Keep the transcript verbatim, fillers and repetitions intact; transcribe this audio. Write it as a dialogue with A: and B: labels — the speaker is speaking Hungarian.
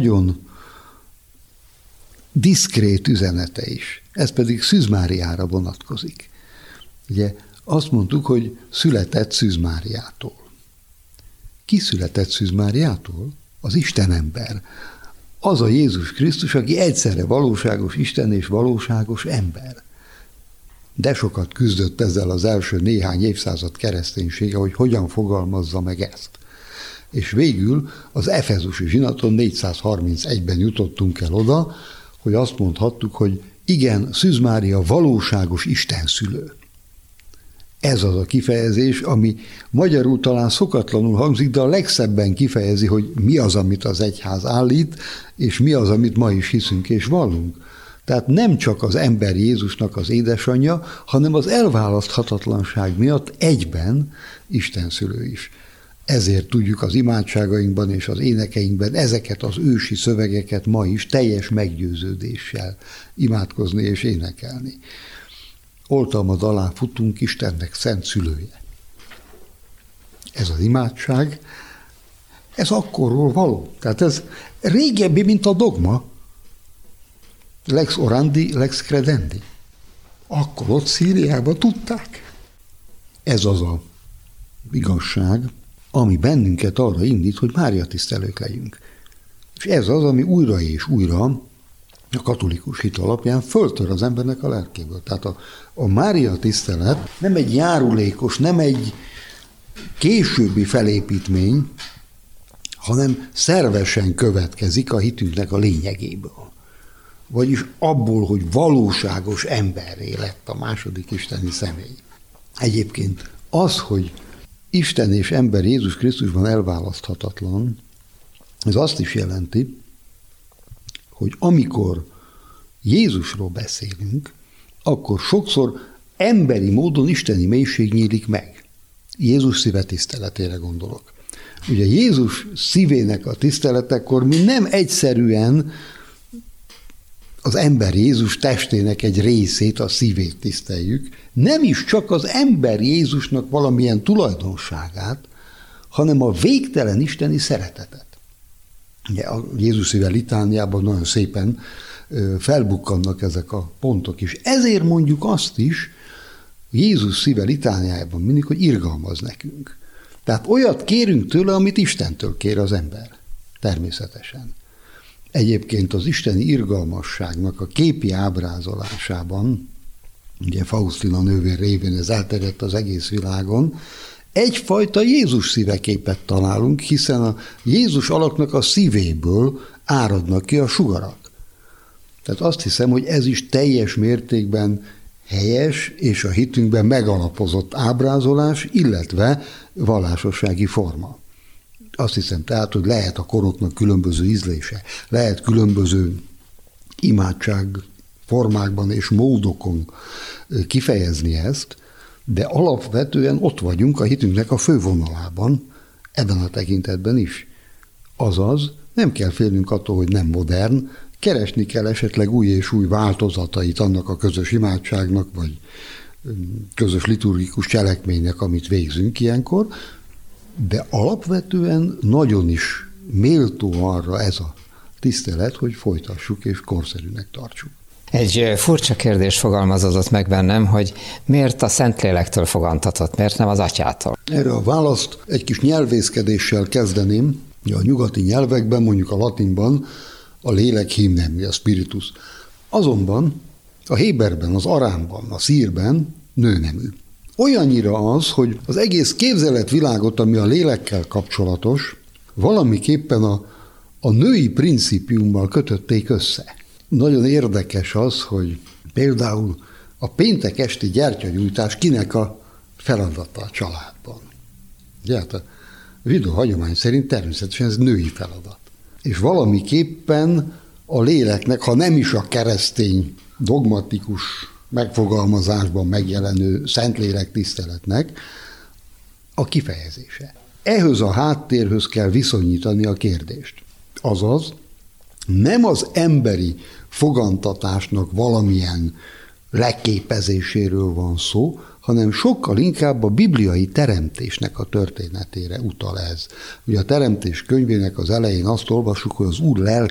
A: nagyon diszkrét üzenete is. Ez pedig Szűz Máriára vonatkozik. Ugye azt mondtuk, hogy született Szűz Máriától. Ki született Szűz Máriától? Az Istenember. Az a Jézus Krisztus, aki egyszerre valóságos Isten és valóságos ember. De sokat küzdött ezzel az első néhány évszázad kereszténysége, hogy hogyan fogalmazza meg ezt. És végül az efezusi zsinaton négyszázharmincegyben jutottunk el oda, hogy azt mondhattuk, hogy igen, Szűz Mária valóságos istenszülő. Ez az a kifejezés, ami magyarul talán szokatlanul hangzik, de a legszebben kifejezi, hogy mi az, amit az egyház állít, és mi az, amit ma is hiszünk és vallunk. Tehát nem csak az ember Jézusnak az édesanyja, hanem az elválaszthatatlanság miatt egyben istenszülő is. Ezért tudjuk az imádságainkban és az énekeinkben ezeket az ősi szövegeket ma is teljes meggyőződéssel imádkozni és énekelni. Oltalmad alá futunk, Istennek szent szülője. Ez az imádság, ez akkorról való. Tehát ez régebbi, mint a dogma. Lex orandi, lex credendi. Akkor ott Szíriában tudták. Ez az a igazság, ami bennünket arra indít, hogy Mária tisztelők legyünk. És ez az, ami újra és újra a katolikus hit alapján föltör az embernek a lelkéből. Tehát a, a Mária tisztelet nem egy járulékos, nem egy későbbi felépítmény, hanem szervesen következik a hitünknek a lényegéből. Vagyis abból, hogy valóságos emberré lett a második isteni személy. Egyébként az, hogy Isten és ember Jézus Krisztusban elválaszthatatlan, ez azt is jelenti, hogy amikor Jézusról beszélünk, akkor sokszor emberi módon isteni mélység nyílik meg. Jézus szíve tiszteletére gondolok. Ugye Jézus szívének a tiszteletekor mi nem egyszerűen az ember Jézus testének egy részét, a szívét tiszteljük, nem is csak az ember Jézusnak valamilyen tulajdonságát, hanem a végtelen isteni szeretetet. Ugye a Jézus szíve litániában nagyon szépen felbukkannak ezek a pontok is. Ezért mondjuk azt is, Jézus szíve litániában mindig, hogy irgalmaz nekünk. Tehát olyat kérünk tőle, amit Istentől kér az ember. Természetesen. Egyébként az isteni irgalmasságnak a képi ábrázolásában, ugye Faustina nővér révén ez elterjedt az egész világon, egyfajta Jézus szíveképet találunk, hiszen a Jézus alaknak a szívéből áradnak ki a sugarak. Tehát azt hiszem, hogy ez is teljes mértékben helyes és a hitünkben megalapozott ábrázolás, illetve vallásossági forma. Azt hiszem tehát, hogy lehet a koroknak különböző ízlése, lehet különböző imádság formákban és módokon kifejezni ezt, de alapvetően ott vagyunk a hitünknek a fővonalában, ebben a tekintetben is. Azaz, nem kell félnünk attól, hogy nem modern, keresni kell esetleg új és új változatait annak a közös imádságnak, vagy közös liturgikus cselekménynek, amit végzünk ilyenkor, de alapvetően nagyon is méltó arra ez a tisztelet, hogy folytassuk és korszerűnek tartsuk.
B: Egy furcsa kérdés fogalmazódott meg bennem, hogy miért a Szentlélektől fogantatott, miért nem az Atyától?
A: Erre a választ egy kis nyelvészkedéssel kezdeném. A nyugati nyelvekben, mondjuk a latinban a lélek hímnemű, a spiritus. Azonban a héberben, az arámban, a szírben nőnemű. Olyannyira az, hogy az egész képzeletvilágot, ami a lélekkel kapcsolatos, valamiképpen a, a női principiummal kötötték össze. Nagyon érdekes az, hogy például a péntek esti gyertyagyújtás kinek a feladata a családban. Ugye, hát a zsidó hagyomány szerint természetesen ez női feladat. És valamiképpen a léleknek, ha nem is a keresztény dogmatikus megfogalmazásban megjelenő Szentlélek tiszteletnek a kifejezése. Ehhez a háttérhöz kell viszonyítani a kérdést. Azaz, nem az emberi fogantatásnak valamilyen leképezéséről van szó, hanem sokkal inkább a bibliai teremtésnek a történetére utal ez. Ugye a teremtés könyvének az elején azt olvassuk, hogy az Úr lelke